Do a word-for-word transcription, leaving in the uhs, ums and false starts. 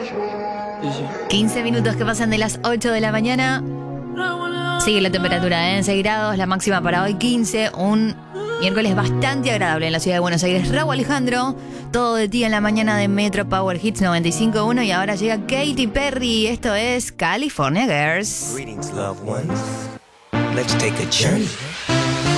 quince minutos que pasan de las ocho de la mañana. Sigue la temperatura en seis grados, la máxima para hoy quince. Un miércoles bastante agradable en la ciudad de Buenos Aires. Raúl Alejandro, todo de ti en la mañana de Metro Power Hits noventa y cinco punto uno. Y ahora llega Katy Perry. Esto es California Girls. Greetings, loved ones. Let's take a journey.